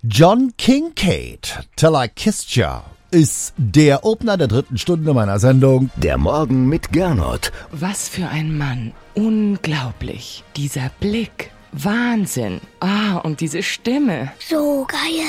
John Kincaid, Till I Kissed Ya, ist der Opener der 3. Stunde meiner Sendung. Der Morgen mit Gernot. Was für ein Mann. Unglaublich. Dieser Blick. Wahnsinn. Und diese Stimme. So geil.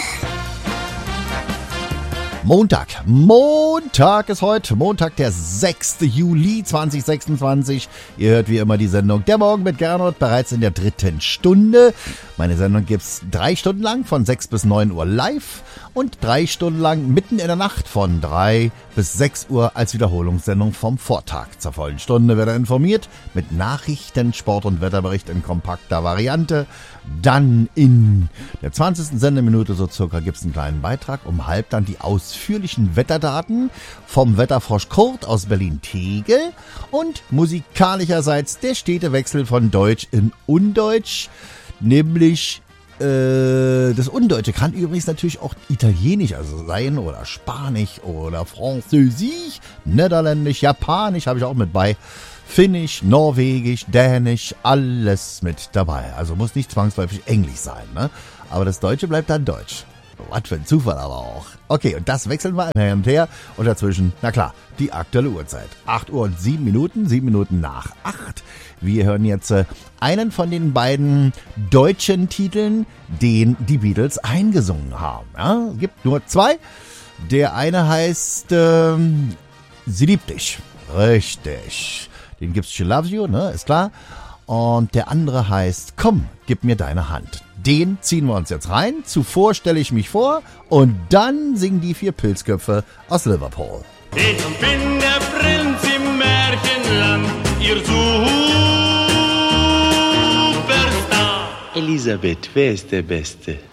Montag ist heute, Montag, der 6. Juli 2026. Ihr hört wie immer die Sendung Der Morgen mit Gernot, bereits in der 3. Stunde. Meine Sendung gibt's 3 Stunden lang von 6 bis 9 Uhr live und 3 Stunden lang mitten in der Nacht von 3 bis 6 Uhr als Wiederholungssendung vom Vortag. Zur vollen Stunde wird er informiert mit Nachrichten, Sport und Wetterbericht in kompakter Variante. Dann in der 20. Sendeminute so circa gibt's einen kleinen Beitrag. Um halb dann die ausführlichen Wetterdaten vom Wetterfrosch Kurt aus Berlin-Tegel und musikalischerseits der Städtewechsel von Deutsch in Undeutsch, nämlich das Undeutsche kann übrigens natürlich auch Italienisch sein oder Spanisch oder Französisch, Niederländisch, Japanisch habe ich auch mit bei. Finnisch, Norwegisch, Dänisch, alles mit dabei. Also muss nicht zwangsläufig Englisch sein, ne? Aber das Deutsche bleibt dann Deutsch. Was für ein Zufall aber auch. Okay, und das wechseln wir hin und her. Und dazwischen, na klar, die aktuelle Uhrzeit. 8 Uhr und 7 Minuten, 7 Minuten nach 8. Wir hören jetzt einen von den beiden deutschen Titeln, den die Beatles eingesungen haben. Ja, es gibt nur 2. Der eine heißt Sie liebt dich. Richtig. Den gibt's She Loves You, ne, ist klar. Und der andere heißt Komm, gib mir deine Hand. Den ziehen wir uns jetzt rein. Zuvor stelle ich mich vor und dann singen die 4 Pilzköpfe aus Liverpool. Ich bin der Prinz im Märchenland, ihr Superstar. Elisabeth, wer ist der Beste?